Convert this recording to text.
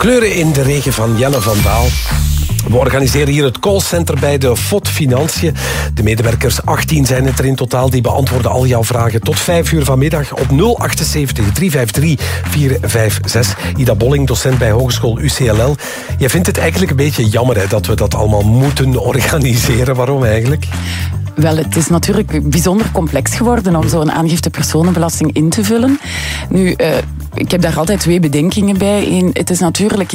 Kleuren in de regen van Jelle van Daal. We organiseren hier het callcenter bij de FOD Financiën. De medewerkers, 18 zijn het er in totaal, die beantwoorden al jouw vragen tot 5 uur vanmiddag op 078 353 456. Ida Bolling, docent bij Hogeschool UCLL. Jij vindt het eigenlijk een beetje jammer hè, dat we dat allemaal moeten organiseren. Waarom eigenlijk? Wel, het is natuurlijk bijzonder complex geworden om zo'n aangifte personenbelasting in te vullen. Nu, ik heb daar altijd 2 bedenkingen bij. Eén, het is natuurlijk